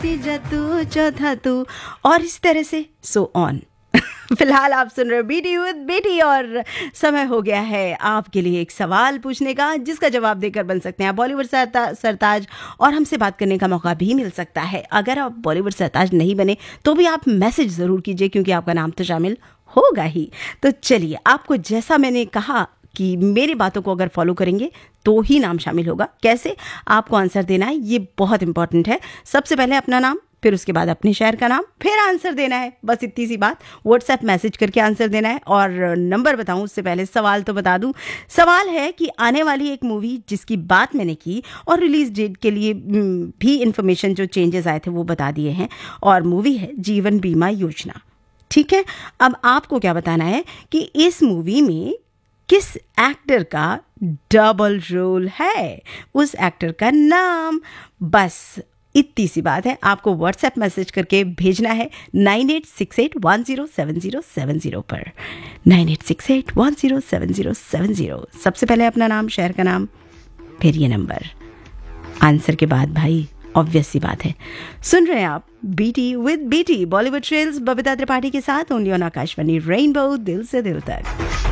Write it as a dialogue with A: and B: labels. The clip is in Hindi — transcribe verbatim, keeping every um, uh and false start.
A: तीजा तू चौथा तू और इस तरह से सो ऑन। फिलहाल आप सुन रहे बीटी विद बेटी और समय हो गया है आपके लिए एक सवाल पूछने का जिसका जवाब देकर बन सकते हैं बॉलीवुड सरताज और हमसे बात करने का मौका भी मिल सकता है। अगर आप बॉलीवुड सरताज नहीं बने तो भी आप मैसेज ज़रूर कीजिए क्योंकि आपका नाम तो शामिल होगा ही। तो चलिए, आपको जैसा मैंने कहा कि मेरी बातों को अगर फॉलो करेंगे तो ही नाम शामिल होगा। कैसे आपको आंसर देना है ये बहुत इंपॉर्टेंट है। सबसे पहले अपना नाम, फिर उसके बाद अपने शहर का नाम, फिर आंसर देना है। बस इतनी सी बात। व्हाट्सएप मैसेज करके आंसर देना है। और नंबर बताऊं उससे पहले सवाल तो बता दूं। सवाल है कि आने वाली एक मूवी जिसकी बात मैंने की और रिलीज डेट के लिए भी इंफॉर्मेशन जो चेंजेस आए थे वो बता दिए हैं, और मूवी है जीवन बीमा योजना। ठीक है, अब आपको क्या बताना है कि इस मूवी में किस एक्टर का डबल रोल है, उस एक्टर का नाम। बस इतनी सी बात है। आपको व्हाट्सएप मैसेज करके भेजना है nine eight six eight one zero seven zero seven zero पर, nine eight six eight one zero seven zero seven zero. सबसे पहले अपना नाम, शहर का नाम, फिर ये नंबर। आंसर के बाद भाई ऑब्वियस सी बात है, सुन रहे हैं आप बीटी विद बेटी बॉलीवुड ट्रेल्स बबीता त्रिपाठी के साथ ओनली ऑन आकाशवाणी रेनबो, दिल से दिल तक।